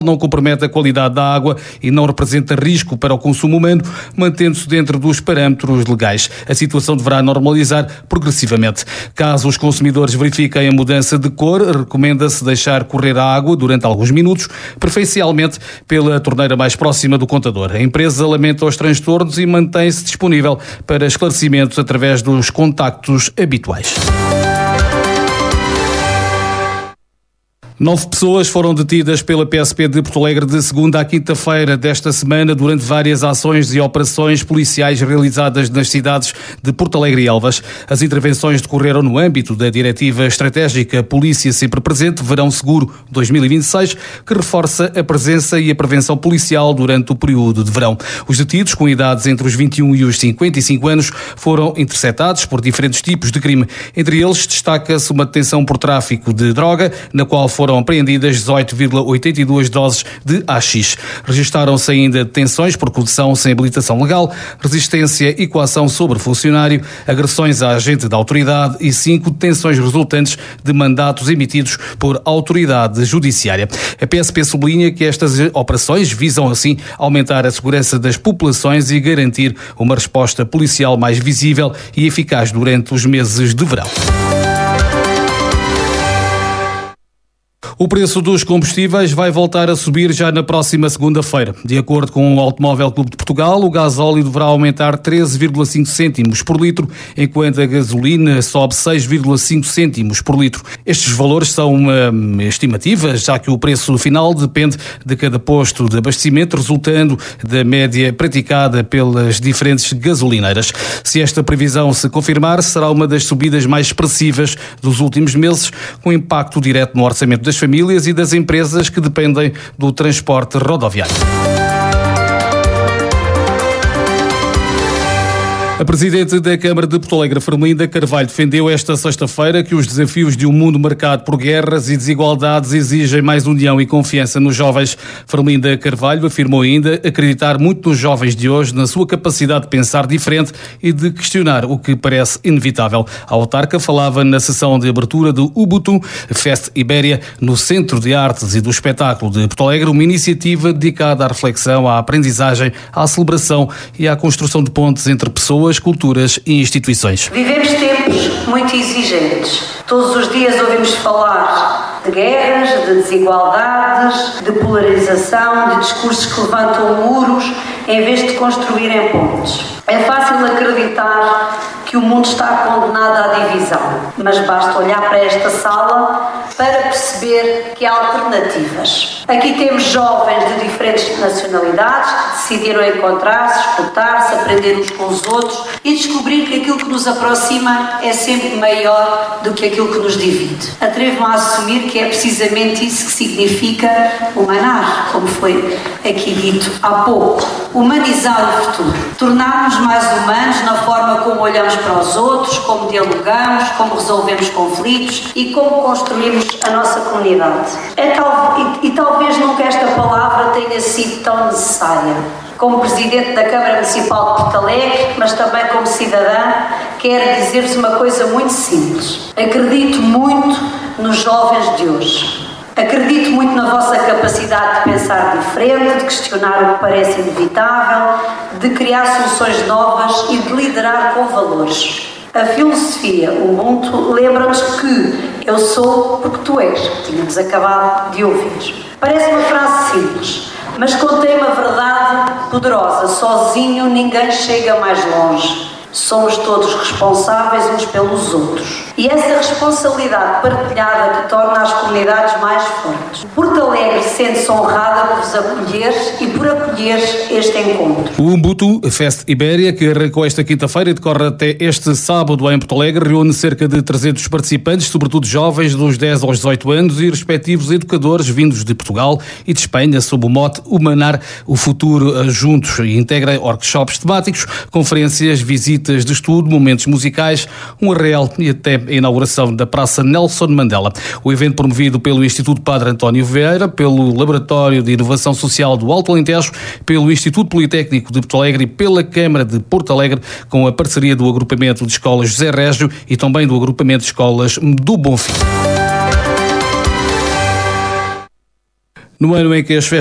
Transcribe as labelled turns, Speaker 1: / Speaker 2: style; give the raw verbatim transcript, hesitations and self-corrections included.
Speaker 1: não compromete a qualidade da água e não representa risco para o consumo humano, mantendo-se dentro dos parâmetros legais. A situação deverá normalizar progressivamente. Caso os consumidores verifiquem a mudança de cor, recomenda-se deixar correr a água durante alguns minutos, preferencialmente pela torneira mais próxima do contador. A empresa lamenta os transtornos e mantém-se disponível para esclarecimentos através dos contactos habituais. Nove pessoas foram detidas pela P S P de Porto Alegre de segunda à quinta-feira desta semana durante várias ações e operações policiais realizadas nas cidades de Porto Alegre e Elvas. As intervenções decorreram no âmbito da Diretiva Estratégica Polícia Sempre Presente, Verão Seguro dois mil e vinte e seis, que reforça a presença e a prevenção policial durante o período de verão. Os detidos, com idades entre os vinte e um e os cinquenta e cinco anos, foram interceptados por diferentes tipos de crime. Entre eles, destaca-se uma detenção por tráfico de droga, na qual foram Foram apreendidas dezoito vírgula oitenta e duas doses de haxixe. Registaram-se ainda detenções por condução sem habilitação legal, resistência e coação sobre funcionário, agressões a agente da autoridade e cinco detenções resultantes de mandatos emitidos por autoridade judiciária. A P S P sublinha que estas operações visam, assim, aumentar a segurança das populações e garantir uma resposta policial mais visível e eficaz durante os meses de verão. O preço dos combustíveis vai voltar a subir já na próxima segunda-feira. De acordo com o Automóvel Clube de Portugal, o gasóleo deverá aumentar treze vírgula cinco cêntimos por litro, enquanto a gasolina sobe seis vírgula cinco cêntimos por litro. Estes valores são uma estimativa, já que o preço final depende de cada posto de abastecimento, resultando da média praticada pelas diferentes gasolineiras. Se esta previsão se confirmar, será uma das subidas mais expressivas dos últimos meses, com impacto direto no orçamento das famílias e das empresas que dependem do transporte rodoviário. A Presidente da Câmara de Porto Alegre, Fermelinda Carvalho, defendeu esta sexta-feira que os desafios de um mundo marcado por guerras e desigualdades exigem mais união e confiança nos jovens. Fermelinda Carvalho afirmou ainda acreditar muito nos jovens de hoje, na sua capacidade de pensar diferente e de questionar o que parece inevitável. A autarca falava na sessão de abertura do Ubuntu Fest Ibéria, no Centro de Artes e do Espetáculo de Porto Alegre, uma iniciativa dedicada à reflexão, à aprendizagem, à celebração e à construção de pontes entre pessoas, culturas e instituições.
Speaker 2: Vivemos tempos muito exigentes. Todos os dias ouvimos falar de guerras, de desigualdades, de polarização, de discursos que levantam muros em vez de construírem pontes. É fácil acreditar que o mundo está condenado à divisão, mas basta olhar para esta sala para perceber que há alternativas. Aqui temos jovens de diferentes nacionalidades que decidiram encontrar-se, escutar-se, aprender uns com os outros e descobrir que aquilo que nos aproxima é sempre maior do que aquilo que nos divide. Atrevo-me a assumir que é precisamente isso que significa humanar, como foi aqui dito há pouco. Humanizar o futuro, tornar-nos mais humanos na forma como olhamos para os outros, como dialogamos, como resolvemos conflitos e como construímos a nossa comunidade. É tal, e, e talvez nunca esta palavra tenha sido tão necessária. Como Presidente da Câmara Municipal de Porto Alegre, mas também como cidadã, quero dizer-vos uma coisa muito simples. Acredito muito nos jovens de hoje. Acredito muito na vossa capacidade de pensar diferente, de questionar o que parece inevitável, de criar soluções novas e de liderar com valores. A filosofia Ubuntu lembra-nos que eu sou porque tu és, tínhamos acabado de ouvir. Parece uma frase simples, mas contém uma verdade poderosa. Sozinho ninguém chega mais longe. Somos todos responsáveis uns pelos outros. E essa responsabilidade partilhada que torna as comunidades mais fortes. Porto Alegre sente-se honrada por vos acolher e por acolher este encontro.
Speaker 1: O Ubuntu Fest Ibéria, que arrancou esta quinta-feira e decorre até este sábado em Porto Alegre, reúne cerca de trezentos participantes, sobretudo jovens dos dez aos dezoito anos e respectivos educadores vindos de Portugal e de Espanha, sob o mote Humanar o Futuro Juntos. E integra workshops temáticos, conferências, visitas de estudo, momentos musicais, um arraial e até a inauguração da Praça Nelson Mandela. O evento, promovido pelo Instituto Padre António Vieira, pelo Laboratório de Inovação Social do Alto Alentejo, pelo Instituto Politécnico de Porto Alegre e pela Câmara de Porto Alegre, com a parceria do Agrupamento de Escolas José Régio e também do Agrupamento de Escolas do Bonfim. No ano em que as festas